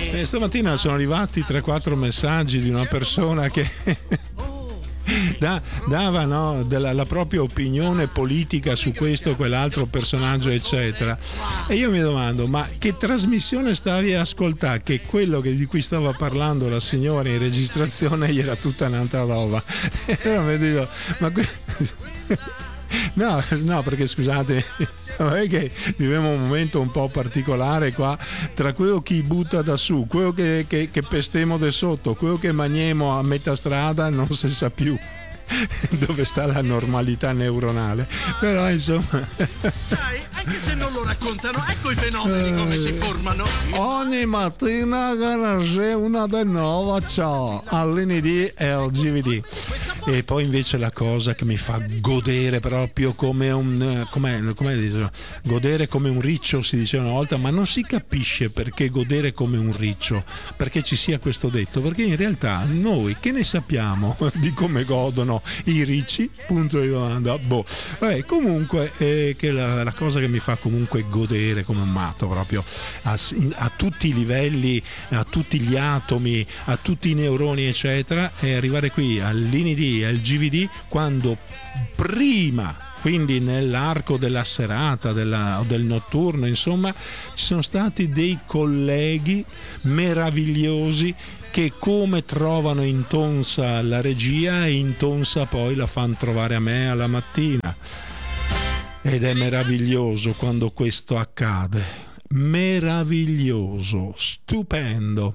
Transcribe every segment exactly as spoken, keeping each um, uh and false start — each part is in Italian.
Eh, stamattina sono arrivati tre quattro messaggi di una persona che da, dava no, della, la propria opinione politica su questo o quell'altro personaggio eccetera, e io mi domando: ma che trasmissione stavi a ascoltare, che quello che, di cui stava parlando la signora in registrazione era tutta un'altra roba. E allora mi dico, ma que- no, no, perché scusate, non è che viviamo un momento un po' particolare qua, tra quello che butta da su, quello che, che, che pestemo da sotto, quello che maniamo a metà strada, non si sa più dove sta la normalità neuronale. Però insomma, sai, anche se non lo raccontano, ecco i fenomeni come si formano. Ogni mattina c'è una di nuova, ciao, all'N D e al G V D. E poi invece la cosa che mi fa godere proprio come un, com'è, com'è dice? Godere come un riccio, si diceva una volta, ma non si capisce perché godere come un riccio, perché ci sia questo detto, perché in realtà noi che ne sappiamo di come godono i ricci, punto di domanda. Boh, vabbè, comunque eh, che la, la cosa che mi fa comunque godere come un matto proprio a, a tutti i livelli, a tutti gli atomi, a tutti i neuroni eccetera, è arrivare qui all'N D e al G V D quando prima, quindi nell'arco della serata della, o del notturno, insomma, ci sono stati dei colleghi meravigliosi che come trovano intonsa la regia e intonsa poi la fanno trovare a me alla mattina, ed è meraviglioso quando questo accade, meraviglioso, stupendo,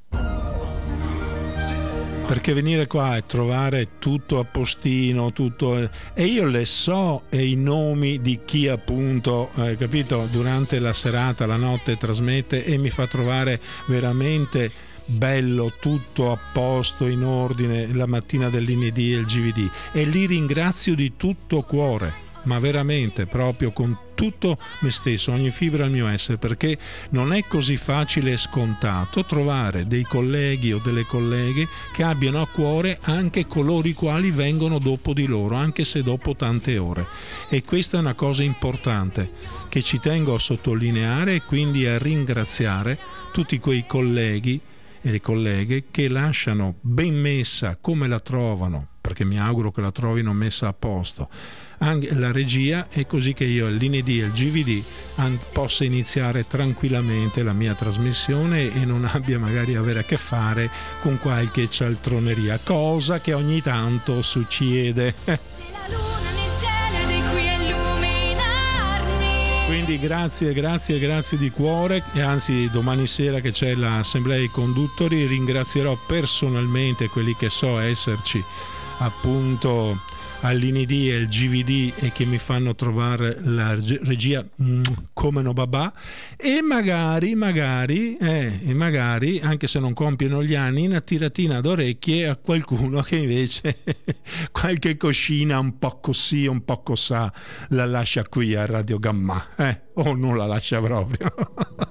perché venire qua e trovare tutto a postino, tutto, e io le so e i nomi di chi appunto, eh, capito, durante la serata, la notte trasmette e mi fa trovare veramente bello, tutto a posto, in ordine, la mattina dell'N D e il G V D, e li ringrazio di tutto cuore, ma veramente proprio con tutto me stesso, ogni fibra del mio essere, perché non è così facile e scontato trovare dei colleghi o delle colleghe che abbiano a cuore anche coloro i quali vengono dopo di loro, anche se dopo tante ore, e questa è una cosa importante che ci tengo a sottolineare e quindi a ringraziare tutti quei colleghi e le colleghe che lasciano ben messa come la trovano, perché mi auguro che la trovino messa a posto, anche la regia, è così che io all'N D e al G V D possa iniziare tranquillamente la mia trasmissione e non abbia magari a avere a che fare con qualche cialtroneria, cosa che ogni tanto succede. Quindi grazie, grazie, grazie di cuore, e anzi domani sera che c'è l'assemblea dei conduttori ringrazierò personalmente quelli che so esserci appunto all'N D e al G V D e che mi fanno trovare la regia mm, come no babà, e magari, magari, eh, e magari, anche se non compiono gli anni, una tiratina d'orecchie a qualcuno che invece qualche coscina un po' così, un po' cosà la lascia qui a Radio Gamma, eh, o non la lascia proprio.